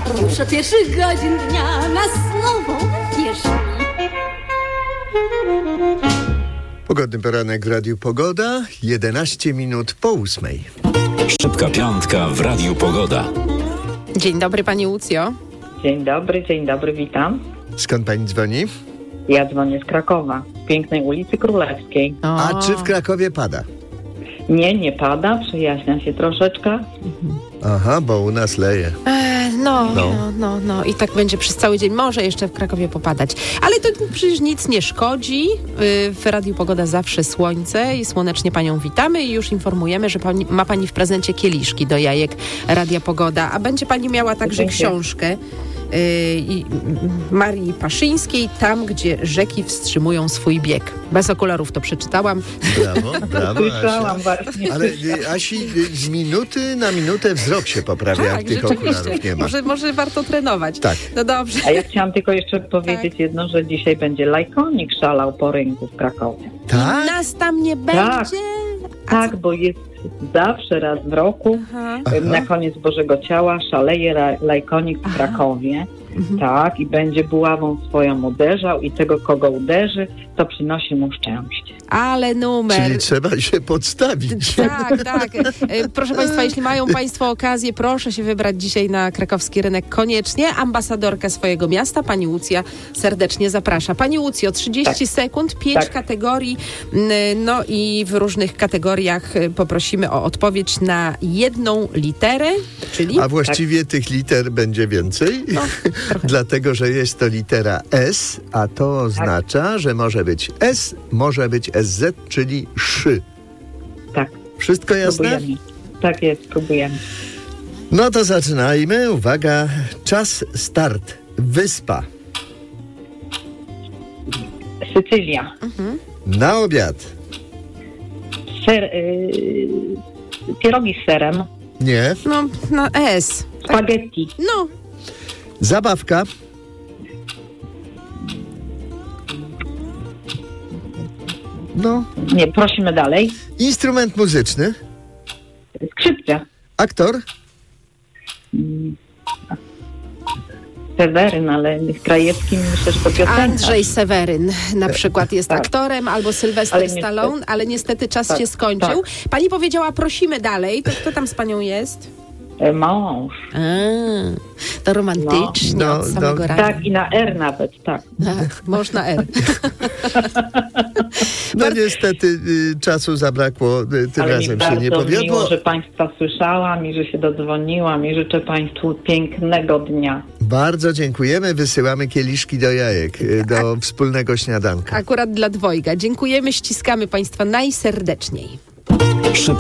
Już od pierwszych godzin dnia na słową wierz mi. Pogodny poranek w Radiu Pogoda, 11 minut po 8. Szybka piątka w Radiu Pogoda. Dzień dobry, pani Łucjo. Dzień dobry, witam. Skąd pani dzwoni? Ja dzwonię z Krakowa, z pięknej ulicy Królewskiej. A czy w Krakowie pada? Nie pada, przejaśnia się troszeczkę. Aha, bo u nas leje. No. I tak będzie przez cały dzień. Może jeszcze w Krakowie popadać. Ale to przecież nic nie szkodzi. W Radiu Pogoda zawsze słońce i słonecznie panią witamy i już informujemy, że ma pani w prezencie kieliszki do jajek Radia Pogoda. A będzie pani miała także książkę Marii Paszyńskiej, Tam, gdzie rzeki wstrzymują swój bieg. Bez okularów to przeczytałam. Brawo, Słyszałam Asia. właśnie. Ale Asi, z minuty na minutę wzrok się poprawia, jak tych okularów nie ma. Może warto trenować. Tak. No dobrze. A ja chciałam tylko jeszcze powiedzieć jedno, że dzisiaj będzie lajkonik szalał po rynku w Krakowie. Tak? Nas tam nie będzie? Tak, bo jest zawsze raz w roku, na koniec Bożego Ciała szaleje lajkonik w Krakowie. Tak, i będzie buławą swoją uderzał i tego, kogo uderzy, to przynosi mu szczęście. Ale numer. Czyli trzeba się podstawić. Tak. Proszę państwa, jeśli mają państwo okazję, proszę się wybrać dzisiaj na krakowski rynek koniecznie. Ambasadorka swojego miasta, pani Łucja, serdecznie zaprasza. Pani Łucjo, 30 sekund, 5 kategorii, no i w różnych kategoriach poprosimy o odpowiedź na jedną literę, czyli... A właściwie tych liter będzie więcej, dlatego, że jest to litera S, a to oznacza, że może być S, może być SZ, czyli szy. Tak. Wszystko jasne? Próbujemy. Tak jest, próbujemy. No to zaczynajmy. Uwaga, czas start. Wyspa. Sycylia. Na obiad. Pierogi z serem. Nie. No, na S. Spaghetti. No, Zabawka. No. Nie, prosimy dalej. Instrument muzyczny. Skrzypce. Aktor. Seweryn, ale Krajewski myślę, że to piosenka. Andrzej Seweryn na przykład jest Tak. aktorem, albo Sylwester Stallone, ale niestety czas się skończył. Pani powiedziała, prosimy dalej. To kto tam z panią jest? Mąż. To romantycznie od samego rana. Tak, i na R nawet, tak. Mąż na R. No niestety czasu zabrakło, tym Ale razem mi się nie bardzo powiodło. miło, że państwa słyszałam i że się dodzwoniłam i życzę państwu pięknego dnia. Bardzo dziękujemy, wysyłamy kieliszki do jajek, do wspólnego śniadanka. Akurat dla dwojga. Dziękujemy, ściskamy państwa najserdeczniej.